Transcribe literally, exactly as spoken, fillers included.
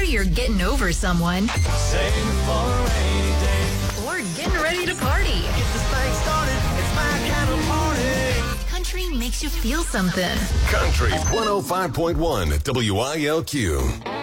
you're getting over someone. Save for a rainy day. Or getting ready to party. Get this thing started. It's my kind of party. Country makes you feel something. Country one oh five point one W I L Q.